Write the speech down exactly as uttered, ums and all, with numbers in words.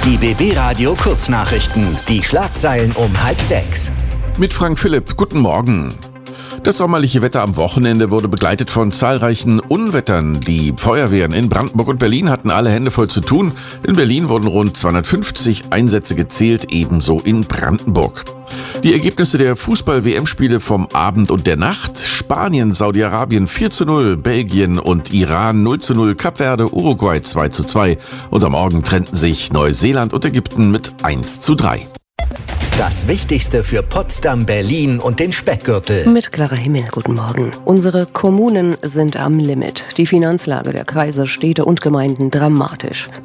Die B B Radio Kurznachrichten. Die Schlagzeilen um halb sechs. Mit Frank Philipp, guten Morgen. Das sommerliche Wetter am Wochenende wurde begleitet von zahlreichen Unwettern. Die Feuerwehren in Brandenburg und Berlin hatten alle Hände voll zu tun. In Berlin wurden rund zweihundertfünfzig Einsätze gezählt, ebenso in Brandenburg. Die Ergebnisse der Fußball-W M-Spiele vom Abend und der Nacht: Spanien, Saudi-Arabien vier zu null, Belgien und Iran null zu null, Kap Verde, Uruguay zwei zu zwei und am Morgen trennten sich Neuseeland und Ägypten mit eins zu drei. Das Wichtigste für Potsdam, Berlin und den Speckgürtel. Mit Clara Himmel, guten Morgen. Unsere Kommunen sind am Limit. Die Finanzlage der Kreise, Städte und Gemeinden dramatisch.